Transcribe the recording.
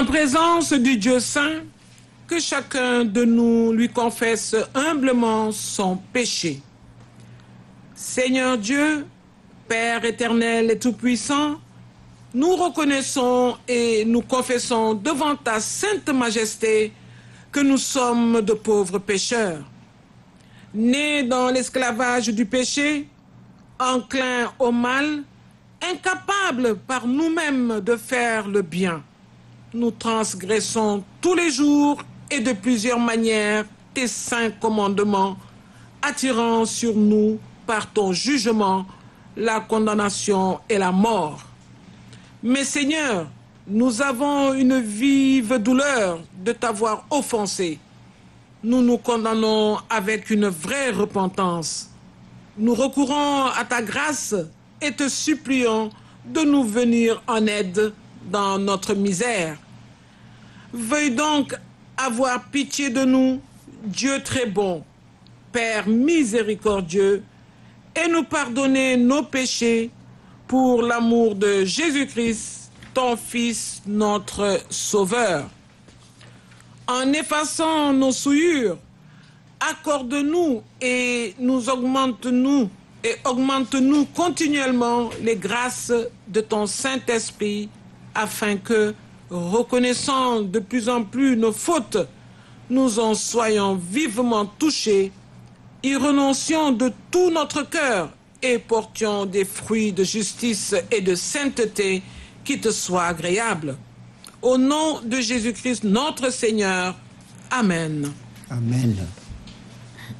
En présence du Dieu saint, que chacun de nous lui confesse humblement son péché. Seigneur Dieu, Père éternel et tout-puissant, nous reconnaissons et nous confessons devant ta sainte majesté que nous sommes de pauvres pécheurs. Nés dans l'esclavage du péché, enclins au mal, incapables par nous-mêmes de faire le bien. Nous transgressons tous les jours et de plusieurs manières tes saints commandements, attirant sur nous, par ton jugement, la condamnation et la mort. Mais Seigneur, nous avons une vive douleur de t'avoir offensé. Nous nous condamnons avec une vraie repentance. Nous recourons à ta grâce et te supplions de nous venir en aide dans notre misère. Veuille donc avoir pitié de nous, Dieu très bon, Père miséricordieux, et nous pardonner nos péchés pour l'amour de Jésus-Christ, ton Fils, notre Sauveur. En effaçant nos souillures, accorde-nous et augmente-nous continuellement les grâces de ton Saint-Esprit, afin que, reconnaissant de plus en plus nos fautes, nous en soyons vivement touchés, y renoncions de tout notre cœur et portions des fruits de justice et de sainteté qui te soient agréables. Au nom de Jésus-Christ, notre Seigneur. Amen. Amen.